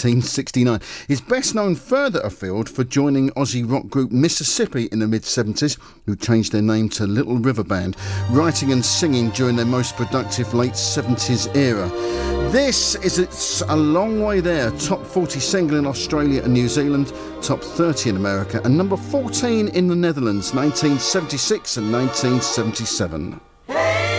1969. He's best known further afield for joining Aussie rock group Mississippi in the mid-70s, who changed their name to Little River Band, writing and singing during their most productive late 70s era. This is It's a Long Way There, top 40 single in Australia and New Zealand, top 30 in America, and number 14 in the Netherlands, 1976 and 1977.